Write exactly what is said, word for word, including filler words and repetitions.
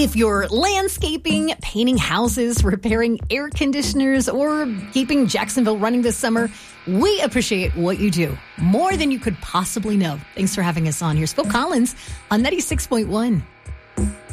If you're landscaping, painting houses, repairing air conditioners, or keeping Jacksonville running this summer, we appreciate what you do more than you could possibly know. Thanks for having us on. Here's Phil Collins on ninety-six point one.